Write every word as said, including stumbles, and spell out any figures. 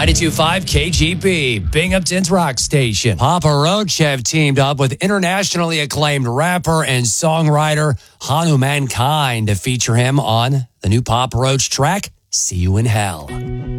ninety-two point five K G B, Binghamton's rock station. Papa Roach have teamed up with internationally acclaimed rapper and songwriter Hanu Mankind to feature him on the new Papa Roach track, See You in Hell.